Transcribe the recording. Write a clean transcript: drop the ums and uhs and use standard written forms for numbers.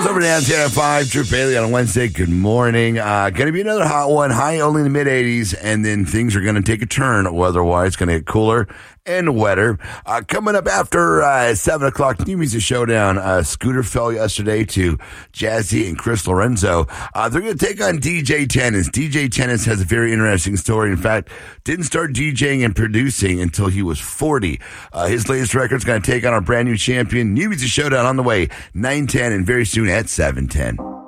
over down 10 at 5. Drew Bailey on a Wednesday. Good morning. Going to be another hot one. High only in the mid-80s, and then things are going to take a turn weather-wise. It's going to get cooler and wetter. Coming up after 7 o'clock, New Music Showdown. Scooter fell yesterday to Jazzy and Chris Lorenzo. They're going to take on DJ Tennis. DJ Tennis has a very interesting story. In fact, didn't start DJing and producing until he was 40. His latest record's going to take on our brand new champion. New Music Showdown on the way, 9:10, and very soon at 7:10.